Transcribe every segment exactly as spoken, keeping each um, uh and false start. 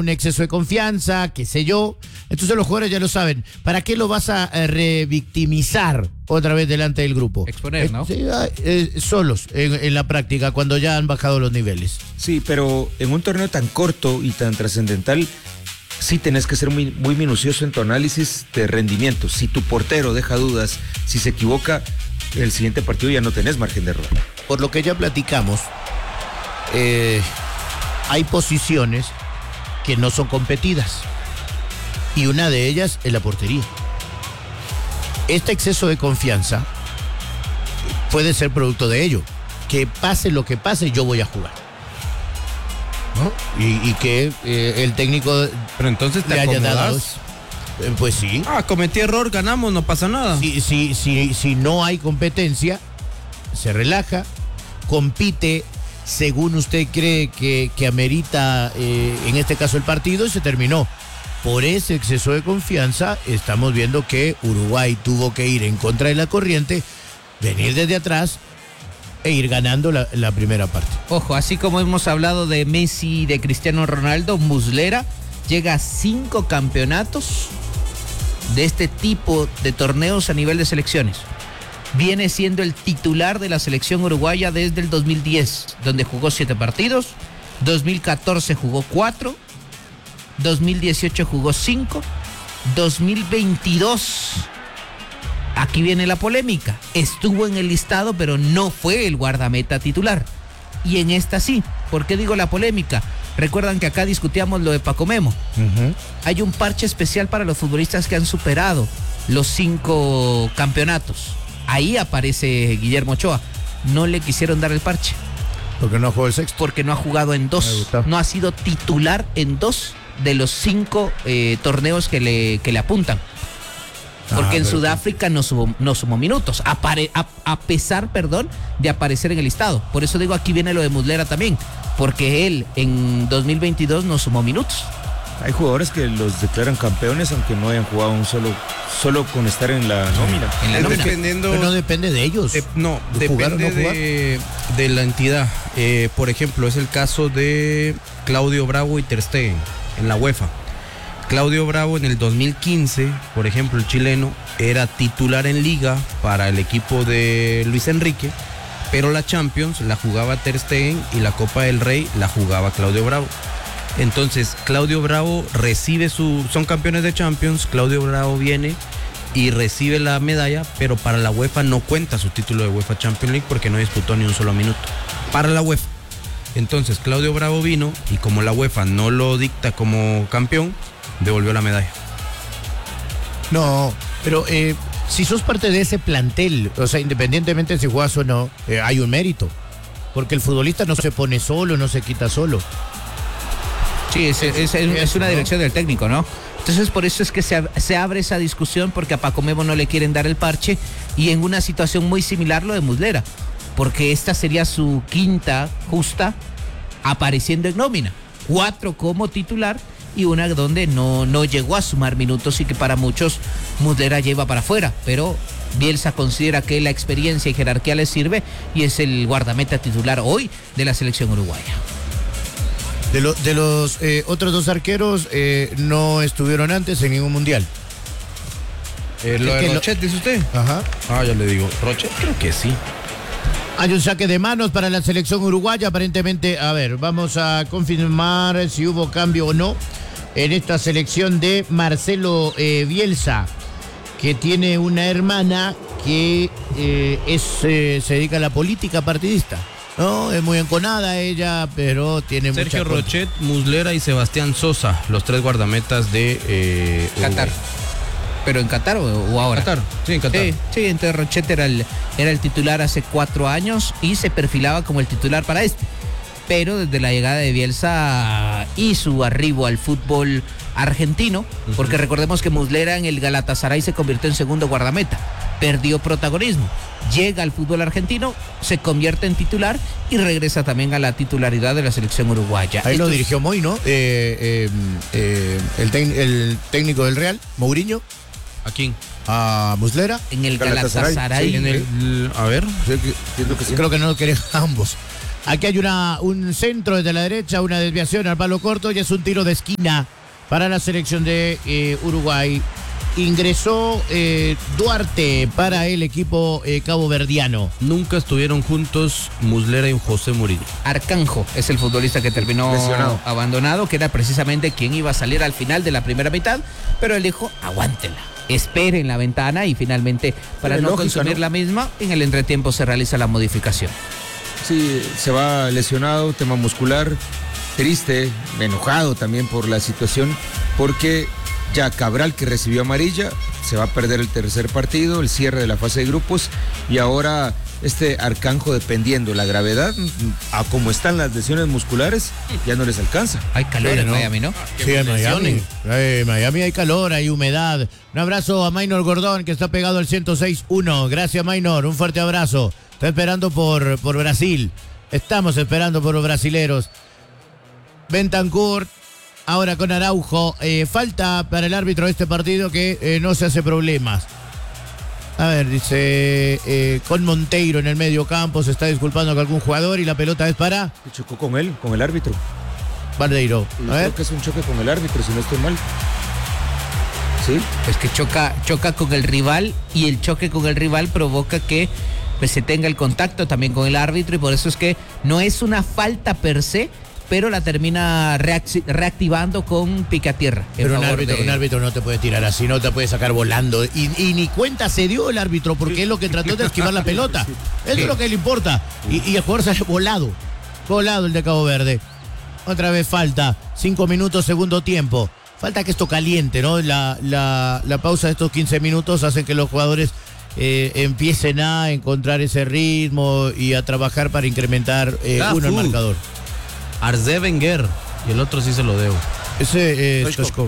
un exceso de confianza, qué sé yo. Entonces los jugadores ya lo saben. ¿Para qué lo vas a eh, revictimizar otra vez delante del grupo? Exponer, ¿no? Eh, sí, eh, solos en, en la práctica, cuando ya han bajado los niveles. Sí, pero en un torneo tan corto y tan trascendental, sí tenés que ser muy, muy minucioso en tu análisis de rendimiento. Si tu portero deja dudas, si se equivoca, el siguiente partido ya no tenés margen de error. Por lo que ya platicamos, eh, hay posiciones que no son competidas. Y una de ellas es la portería. Este exceso de confianza puede ser producto de ello. Que pase lo que pase, yo voy a jugar, ¿no? Y, y que eh, el técnico Pero entonces te le haya acomodas. dado... eh, Pues sí. Ah, cometí error, ganamos, no pasa nada. Si, si, si, si no hay competencia, se relaja, compite según usted cree que, que amerita, eh, en este caso, el partido, y se terminó. Por ese exceso de confianza, estamos viendo que Uruguay tuvo que ir en contra de la corriente, venir desde atrás e ir ganando la, la primera parte. Ojo, así como hemos hablado de Messi y de Cristiano Ronaldo, Muslera llega a cinco campeonatos de este tipo de torneos a nivel de selecciones. Viene siendo el titular de la selección uruguaya desde el dos mil diez, donde jugó siete partidos, dos mil catorce jugó cuatro, dos mil dieciocho jugó cinco, dos mil veintidós, aquí viene la polémica, estuvo en el listado pero no fue el guardameta titular. Y en esta sí. ¿Por qué digo la polémica? Recuerdan que acá discutíamos lo de Paco Memo. Uh-huh. Hay un parche especial para los futbolistas que han superado los cinco campeonatos. Ahí aparece Guillermo Ochoa. No le quisieron dar el parche. Porque no jugó el sexto. Porque no ha jugado en dos. No ha sido titular en dos de los cinco eh, torneos que le, que le apuntan. Porque ah, en Sudáfrica no, subo, no sumó minutos, Apare, a, a pesar, perdón, de aparecer en el listado. Por eso digo, aquí viene lo de Muslera también, porque él en dos mil veintidós no sumó minutos. Hay jugadores que los declaran campeones aunque no hayan jugado un solo, solo con estar en la nómina. En la nómina. Dependiendo, Pero no depende de ellos. De, no, de depende jugar, no de, de la entidad. Eh, por ejemplo, es el caso de Claudio Bravo y Ter Stegen en la UEFA. Claudio Bravo en el dos mil quince, por ejemplo, el chileno, era titular en Liga para el equipo de Luis Enrique, pero la Champions la jugaba Ter Stegen y la Copa del Rey la jugaba Claudio Bravo. Entonces, Claudio Bravo recibe su... Son campeones de Champions, Claudio Bravo viene y recibe la medalla, pero para la UEFA no cuenta su título de UEFA Champions League porque no disputó ni un solo minuto. Para la UEFA. Entonces, Claudio Bravo vino y como la UEFA no lo dicta como campeón, devolvió la medalla. No, pero eh, si sos parte de ese plantel, o sea, independientemente de si juegas o no, eh, hay un mérito. Porque el futbolista no se pone solo, no se quita solo. Sí, es, es, es, es una ¿no? dirección del técnico, ¿no? Entonces por eso es que se, se abre esa discusión, porque a Paco Memo no le quieren dar el parche, y en una situación muy similar lo de Muslera, porque esta sería su quinta justa apareciendo en nómina. Cuatro como titular y una donde no, no llegó a sumar minutos y que para muchos Muslera lleva para afuera, pero Bielsa considera que la experiencia y jerarquía le sirve y es el guardameta titular hoy de la selección uruguaya. De, lo, de los eh, otros dos arqueros eh, no estuvieron antes en ningún mundial. Eh, ¿Lo de Rochet, lo... dice usted? Ajá. Ah, ya le digo. Rochet creo que sí. Hay un saque de manos para la selección uruguaya, aparentemente. A ver, vamos a confirmar si hubo cambio o no en esta selección de Marcelo eh, Bielsa, que tiene una hermana que eh, es, eh, se dedica a la política partidista. No, es muy enconada ella, pero tiene mucha... Sergio Rochet, Muslera y Sebastián Sosa, los tres guardamentas de eh, Qatar. ¿Pero en Qatar o, o ahora? Qatar, sí, en Qatar. Sí, sí, entonces Rochet era el, era el titular hace cuatro años y se perfilaba como el titular para este. Pero desde la llegada de Bielsa y su arribo al fútbol argentino, uh-huh. porque recordemos que Muslera en el Galatasaray se convirtió en segundo guardameta, perdió protagonismo, llega al fútbol argentino, se convierte en titular y regresa también a la titularidad de la selección uruguaya. Ahí Esto lo es... dirigió Moy, ¿no? Eh, eh, eh, el, tec- el técnico del Real, Mourinho. ¿A quién? A Muslera. En el Galatasaray. Galatasaray. Sí, en el, a ver. Sí, que, que sí. Creo que no lo querían ambos. Aquí hay una, un centro desde la derecha, una desviación al palo corto y es un tiro de esquina para la selección de eh, Uruguay. Ingresó eh, Duarte para el equipo eh, caboverdiano. Nunca estuvieron juntos Muslera y José Murillo. Arcanjo es el futbolista que terminó Lesionado. abandonado, que era precisamente quien iba a salir al final de la primera mitad, pero él dijo, aguántela, esperen la ventana y finalmente, para Tiene no lógica, consumir ¿no? la misma, en el entretiempo se realiza la modificación. Sí, se va lesionado, tema muscular, triste, enojado también por la situación, porque ya Cabral, que recibió amarilla, se va a perder el tercer partido, el cierre de la fase de grupos, y ahora este Arcanjo, dependiendo la gravedad, a cómo están las lesiones musculares, ya no les alcanza. Hay calor Bueno, en Miami, ¿no? Sí, en Miami. En Miami hay calor, hay humedad. Un abrazo a Maynor Gordón, que está pegado al ciento seis uno. Gracias, Maynor. Un fuerte abrazo. Está esperando por, por Brasil. Estamos esperando por los brasileros. Bentancur, ahora con Araujo. Eh, falta para el árbitro de este partido que eh, no se hace problemas. A ver, dice, eh, con Monteiro en el medio campo, se está disculpando con algún jugador y la pelota es para Y chocó con él, con el árbitro. Baldeiro. Y A ver. creo que es un choque con el árbitro, si no estoy mal. ¿Sí? Es que choca, choca con el rival y el choque con el rival provoca que pues, se tenga el contacto también con el árbitro y por eso es que no es una falta per se, pero la termina reacci- reactivando con pique a tierra. en Pero un favor árbitro, de- un árbitro no te puede tirar así, no te puede sacar volando. Y, y ni cuenta se dio el árbitro, porque es lo que trató de esquivar la pelota. Eso Sí. es lo que le importa. Y, y el jugador sale volado. Volado el de Cabo Verde. Otra vez falta. Cinco minutos, segundo tiempo. Falta que esto caliente, ¿no? La, la, la pausa de estos quince minutos hace que los jugadores eh, empiecen a encontrar ese ritmo y a trabajar para incrementar eh, Cafu. uno el marcador. Arze Wenger. Y el otro sí se lo debo. Ese es Stoichkov.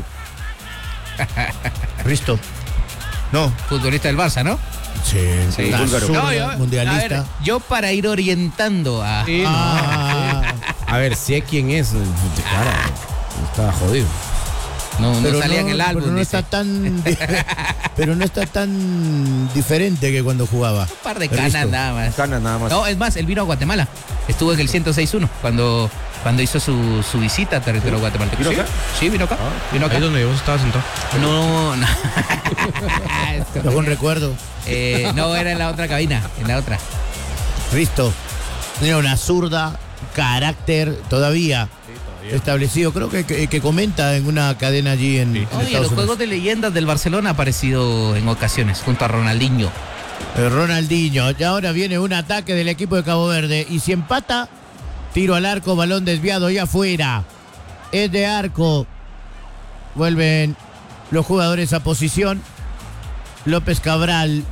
Risto. No. Futbolista del Barça, ¿no? Sí, Sí. una Búlgaro. zurda, No, yo- mundialista. a ver, yo para ir orientando a... Ah, A ver, sé quién es. De cara, está jodido. No, no pero salía no, en el álbum. pero no dice. está tan di- pero no está tan diferente que cuando jugaba. Un par de Risto. canas nada más. Gana nada más. No, es más, él vino a Guatemala. Estuvo en el ciento seis uno cuando, cuando hizo su, su visita a territorio guatemalteco. ¿Vino Sí, acá? sí, vino acá. Vino Ahí acá. es donde vos estabas sentado. No, no. Esto- Algún recuerdo. Eh, no, era en la otra cabina, en la otra. Risto. Tenía una zurda, carácter todavía establecido. Creo que, que, que comenta en una cadena allí en, en Oye, Estados los Unidos. juegos de leyendas del Barcelona ha aparecido en ocasiones junto a Ronaldinho. Eh, Ronaldinho. Y ahora viene un ataque del equipo de Cabo Verde. Y si empata, tiro al arco, balón desviado y afuera. Es de arco. Vuelven los jugadores a posición. López Cabral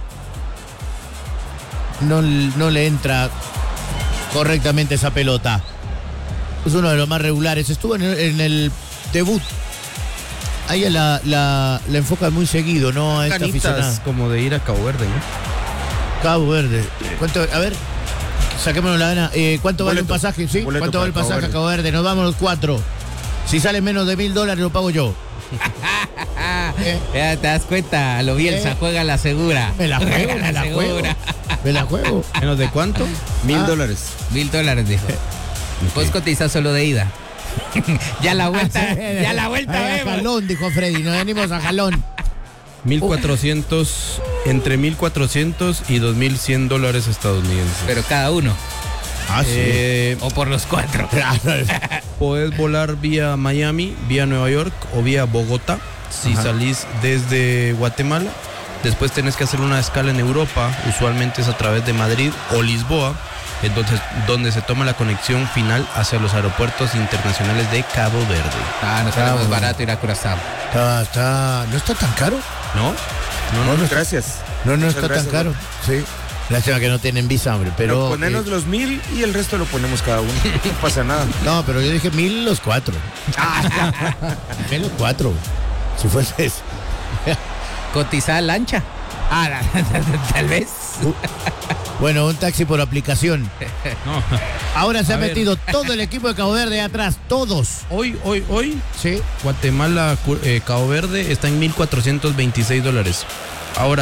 no, no le entra correctamente esa pelota. Es uno de los más regulares. Estuvo en el, en el debut. Ahí la, la, la enfoca muy seguido, ¿no? A esta aficionada. Canitas como de ir a Cabo Verde, ¿no? Cabo Verde. ¿Cuánto? A ver, saquémonos la gana. Eh, ¿Cuánto vale un Boleto. pasaje? ¿Sí? Boleto ¿Cuánto vale el para Cabo pasaje a Verde. Cabo Verde? Nos vamos los cuatro. Si sale menos de mil dólares, lo pago yo. Eh. Ya te das cuenta, a lo Bielsa, Eh. juega la segura. Me la juego, Juega me la juego. segura. Me la juego. ¿Menos de cuánto? Mil Ah. dólares. Mil dólares, dijo. Vos cotizás solo de ida. ya la vuelta, ya la vuelta Ay, a vemos. jalón, dijo Freddy. Nos venimos a jalón. mil cuatrocientos, entre mil cuatrocientos y dos mil cien dólares estadounidenses. Pero cada uno. Ah, Eh, O por los cuatro. Podés volar vía Miami, vía Nueva York o vía Bogotá si Ajá. salís desde Guatemala. Después tenés que hacer una escala en Europa, usualmente es a través de Madrid o Lisboa, entonces donde se toma la conexión final hacia los aeropuertos internacionales de Cabo Verde. Ah, no sale Ah, más bueno. barato ir a Curazao. Está, está, ¿no está tan caro? ¿No? No, no, gracias. No, no Muchas está gracias, tan caro. Sí. Lástima que no tienen visa, hombre. Pero Pero. ponernos eh, los mil y el resto lo ponemos cada uno. No pasa nada. no, pero yo dije mil los cuatro. Mil los cuatro. Si fuese eso. Cotizar lancha. Ah, tal vez. Uh, Bueno, un taxi por aplicación. No. Ahora se A ha ver. metido todo el equipo de Cabo Verde atrás. Todos. Hoy, hoy, hoy, Sí. Guatemala, cu- eh, Cabo Verde está en mil cuatrocientos veintiséis dólares. Ahora,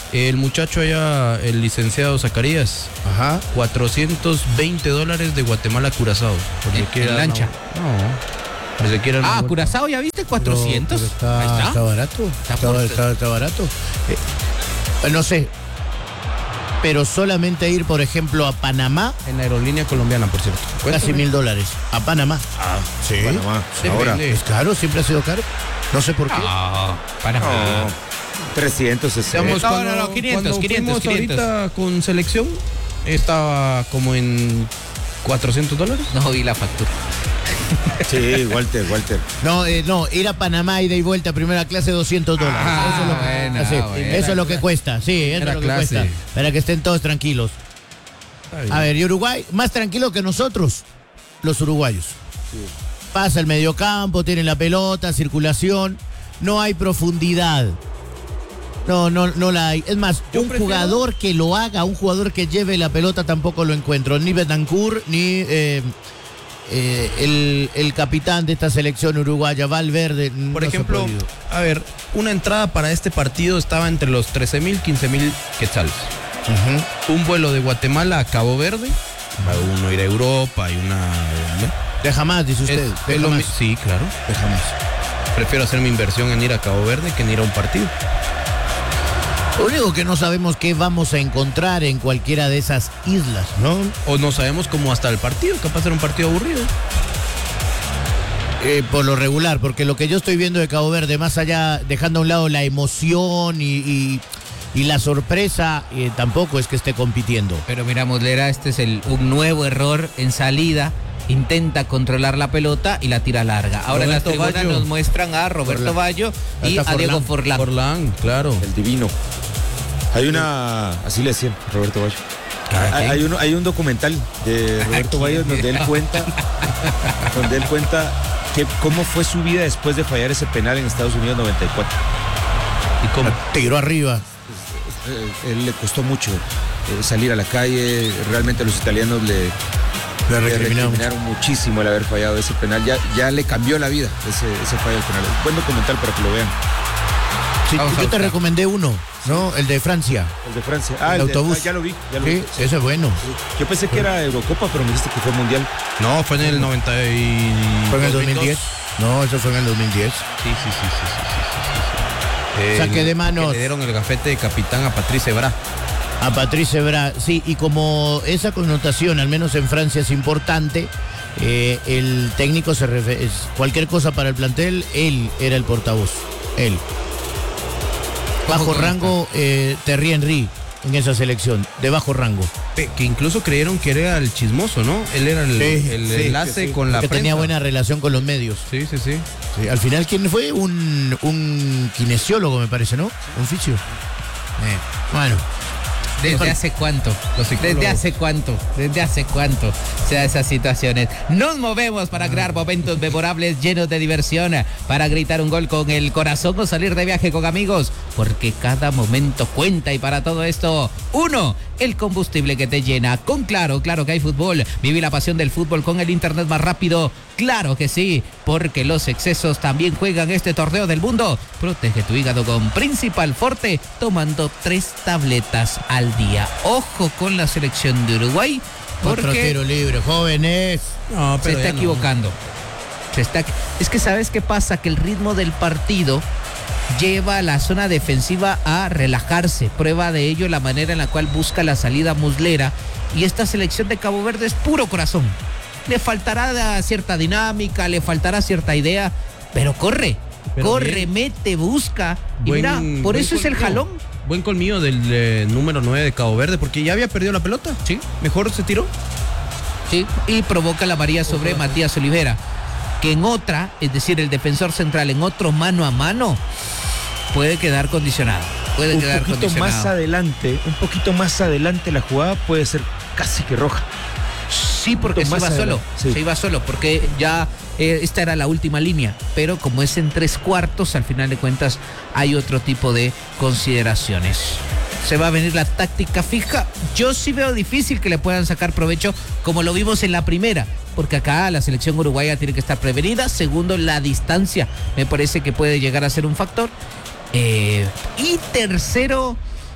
El muchacho allá, el licenciado Zacarías, Ajá. cuatrocientos veinte dólares de Guatemala a Curazao. Porque ¿En- quiere en dar lancha? una- No. Pues se quiere dar una Ah, vuelta. Curazao, ¿ya viste? cuatrocientos. Pero- pero Ahí está, está. está barato. Está Está, fuerte. está- está barato. Eh, no sé. Pero solamente ir, por ejemplo, a Panamá, En la aerolínea colombiana, por cierto. casi Cuéntame. mil dólares. A Panamá. Ah, sí. Panamá. Depende. Ahora, Es caro, siempre ha sido caro. No sé por qué. No, para no, trescientos sesenta. Digamos, No, cuando, no, no, quinientos, cuando quinientos, fuimos quinientos. ahorita con selección, estaba como en cuatrocientos dólares. No vi la factura. Sí, Walter, Walter. No, eh, no, ir a Panamá, ida y vuelta, primera clase, doscientos dólares. Ah, eso es lo que, bueno, así, bueno. eso es lo que cuesta, sí, eso Era es lo que clase. cuesta. Para que estén todos tranquilos. Ay, A ver, y Uruguay, más tranquilo que nosotros, los uruguayos. Pasa el mediocampo, tiene la pelota, circulación, no hay profundidad. No, no, no la hay. Es más, Yo un prefiero- jugador que lo haga, un jugador que lleve la pelota tampoco lo encuentro. Ni Betancourt, ni eh, eh, el, el capitán de esta selección uruguaya, Valverde. Por no se ha ejemplo, podido. a ver, una entrada para este partido estaba entre los trece mil, quince mil quetzales. Ujú. Un vuelo de Guatemala a Cabo Verde, para uno ir a Europa y una... Deja más, dice Es- usted. es Deja lo mi- más. sí, claro. Deja más. Prefiero hacer mi inversión en ir a Cabo Verde que en ir a un partido. Lo único que no sabemos qué vamos a encontrar en cualquiera de esas islas, ¿no? O no sabemos cómo hasta el partido, capaz ser un partido aburrido. Eh, por lo regular, porque lo que yo estoy viendo de Cabo Verde, más allá, dejando a un lado la emoción y, y, y la sorpresa, eh, tampoco es que esté compitiendo. Pero mira, Muslera, este es el, un nuevo error en salida. Intenta controlar la pelota y la tira larga. Ahora en las Roberto tribunas Baggio. nos muestran a Roberto Forlán. Baggio y Hasta a Diego Forlán. Forlán. Forlán, claro. El divino. Hay una, así le decían, Roberto Bayo. Ah, Hay, ¿qué? hay, uno- hay un documental de Roberto Bayo donde él cuenta, donde él cuenta que cómo fue su vida después de fallar ese penal en Estados Unidos noventa y cuatro. ¿Y cómo? Tiró arriba. Eh, Él le costó mucho eh, salir a la calle. Realmente los italianos le, Le le recriminaron. recriminaron muchísimo el haber fallado ese penal. Ya, ya le cambió la vida ese, ese fallo del penal. Buen documental para que lo vean. Sí, Vamos a yo te buscar. recomendé uno, ¿no? El de Francia. El de Francia. Ah, El el, de- autobús. ah, ya lo vi. Ya lo Sí, vi. Sí. ese es bueno. Yo pensé que era Eurocopa, pero me dijiste que fue Mundial. No, fue en el noventa y... ¿Fue en el dos mil diez? No, eso fue en el dos mil diez. Sí, sí, sí, sí, sí, sí, sí, sí. Saque de manos. que le dieron el gafete de capitán a Patrice Ebra. A Patrice Ebra, sí, y como esa connotación, al menos en Francia, es importante, eh, el técnico se refiere, cualquier cosa para el plantel, él era el portavoz, él. Bajo con rango, eh, Thierry Henry en esa selección, de bajo rango. Que incluso creyeron que era el chismoso, ¿no? Él era el, Sí, el sí, enlace que sí. con la Que prensa. tenía buena relación con los medios. Sí, sí, sí. Sí, al final, ¿quién fue? Un, un kinesiólogo, me parece, ¿no? Un fisio. Eh, bueno. ¿Desde hace cuánto? Los psicólogos. ¿Desde hace cuánto? ¿Desde hace cuánto se da esas situaciones? Nos movemos para crear momentos memorables llenos de diversión, para gritar un gol con el corazón o salir de viaje con amigos, porque cada momento cuenta y para todo esto, uno, el combustible que te llena. Con Claro, claro que hay fútbol. Vive la pasión del fútbol con el internet más rápido. Claro que sí, porque los excesos también juegan este torneo del mundo. Protege tu hígado con Principal Forte tomando tres tabletas al día. Ojo con la selección de Uruguay, Otro porque tiro libre, jóvenes. No, se pero está ya no. equivocando. Se está... Es que ¿sabes qué pasa? Que el ritmo del partido lleva a la zona defensiva a relajarse. Prueba de ello la manera en la cual busca la salida Muslera. Y esta selección de Cabo Verde es puro corazón. Le faltará cierta dinámica, le faltará cierta idea, pero corre, Pero corre, bien. mete, busca. Y Buen- mira, por buen eso es el colmillo. jalón. Buen colmillo del eh, número nueve de Cabo Verde, porque ya había perdido la pelota. Sí. Mejor se tiró. Sí, y provoca la María sobre Matías Olivera, que en otra, es decir, el defensor central en otro mano a mano, puede quedar condicionado. Puede Un quedar poquito condicionado. más adelante, un poquito más adelante la jugada puede ser casi que roja. Sí, porque se más iba solo, adelante, sí. se iba solo, porque ya eh, esta era la última línea, pero como es en tres cuartos, al final de cuentas hay otro tipo de consideraciones. Se va a venir la táctica fija. Yo sí veo difícil que le puedan sacar provecho como lo vimos en la primera, porque acá la selección uruguaya tiene que estar prevenida. Segundo, la distancia me parece que puede llegar a ser un factor. Eh, y tercero,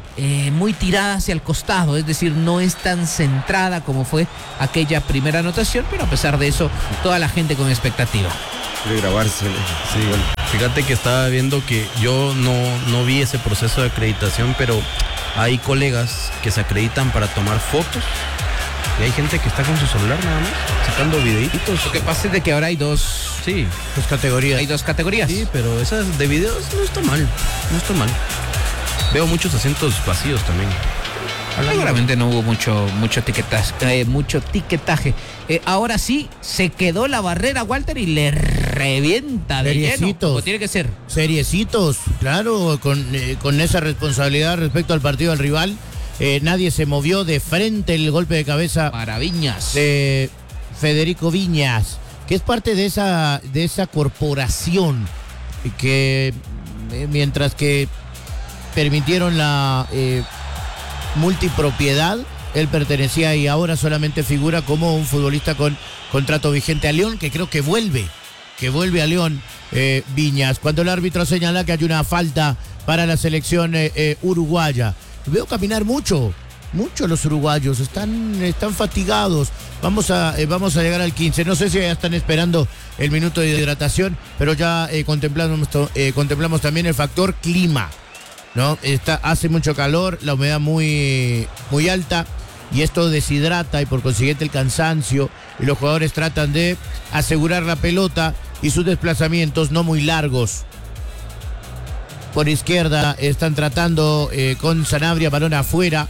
eh, muy tirada hacia el costado, es decir, no es tan centrada como fue aquella primera anotación, pero a pesar de eso, toda la gente con expectativa. De grabarse. Sí, bueno, fíjate que estaba viendo que yo no, no vi ese proceso de acreditación, pero hay colegas que se acreditan para tomar fotos y hay gente que está con su celular nada más, sacando videitos. Lo que pasa es de que ahora hay dos, Sí, Dos categorías. hay dos categorías. sí, pero esas de videos no está mal, no está mal. Veo muchos asientos vacíos también. Seguramente no hubo mucho, mucho tiquetaje. Eh, mucho tiquetaje. Eh, ahora sí, se quedó la barrera, Walter, y le revienta de lleno, Seriecitos. como tiene que ser. Seriecitos, claro, con, eh, con esa responsabilidad respecto al partido del rival. Eh, nadie se movió de frente, el golpe de cabeza Maravillas. de Federico Viñas, que es parte de esa, de esa corporación que eh, mientras que permitieron la eh, multipropiedad, él pertenecía y ahora solamente figura como un futbolista con contrato vigente a León, que creo que vuelve, que vuelve a León eh, Viñas, cuando el árbitro señala que hay una falta para la selección eh, eh, uruguaya. Veo caminar mucho, mucho los uruguayos, están, están fatigados. Vamos a, eh, vamos a llegar al quince. No sé si ya están esperando el minuto de hidratación, pero ya eh, contemplamos, eh, contemplamos también el factor clima, ¿no? Está, hace mucho calor, la humedad muy, muy alta y esto deshidrata y por consiguiente el cansancio, y los jugadores tratan de asegurar la pelota y sus desplazamientos no muy largos. Por izquierda están tratando eh, con Sanabria, balón afuera.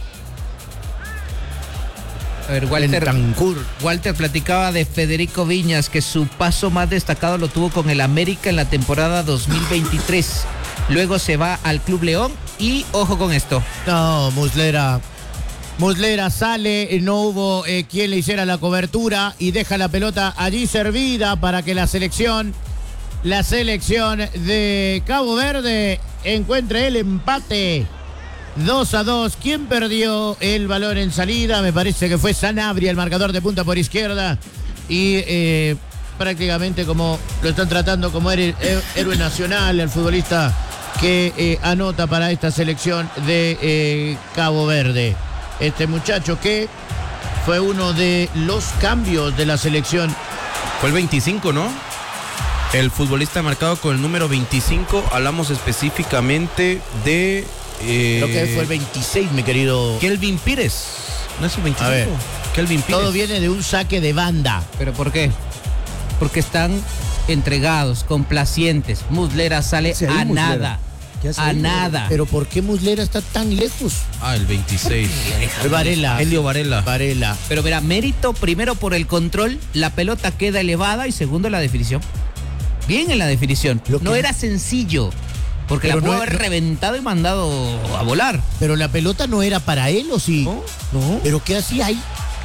A ver, Walter, Bentancur. Walter platicaba de Federico Viñas, que su paso más destacado lo tuvo con el América en la temporada dos mil veintitrés. Luego se va al Club León y ojo con esto. No, Muslera. Muslera sale, no hubo eh, quien le hiciera la cobertura y deja la pelota allí servida para que la selección, la selección de Cabo Verde encuentre el empate. dos a dos. ¿Quién perdió el balón en salida? Me parece que fue Sanabria, el marcador de punta por izquierda. Y eh, prácticamente como lo están tratando como héroe, héroe nacional, el futbolista que eh, anota para esta selección de eh, Cabo Verde. Este muchacho que fue uno de los cambios de la selección. Fue el veinticinco, ¿no? El futbolista marcado con el número veinticinco, hablamos específicamente de... Eh, Creo que fue el veintiséis, mi querido. Kelvin Pires. No es el veinticinco. A ver. Kelvin Pires. Todo viene de un saque de banda. ¿Pero por qué? Porque están entregados, complacientes. Muslera sale ¿Qué hace ahí, a Muslera? nada. ¿Qué hace A ahí? nada. Pero ¿por qué Muslera está tan lejos? Ah, el veintiséis. Fue Varela. Helio Varela. Varela. Pero mira, mérito primero por el control, la pelota queda elevada y segundo la definición. Bien en la definición. Lo que- No era sencillo, porque Pero la pudo no- haber no- reventado y mandado a volar. Pero la pelota no era para él, ¿o sí? No, no. ¿Pero qué hacía ahí?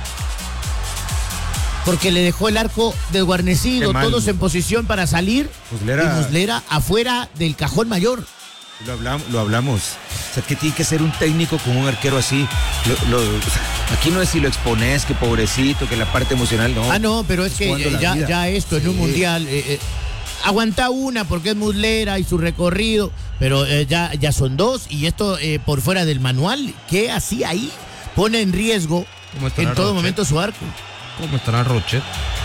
Porque le dejó el arco desguarnecido, Qué mal. todos en posición para salir. Muslera. Y Muslera afuera del cajón mayor. Lo hablamos, lo hablamos. O sea, que tiene que ser un técnico con un arquero así. Lo- lo- o sea, aquí no es si lo expones, que pobrecito, que la parte emocional no. Ah, no, pero es que jugando la ya, vida. ya esto en un Sí. mundial. Eh, eh, aguanta una porque es Muslera y su recorrido, pero eh, ya, ya son dos. Y esto eh, por fuera del manual, ¿qué hacía ahí? Pone en riesgo ¿Cómo estará en todo Rochet? momento su arco. ¿Cómo estará Rochet?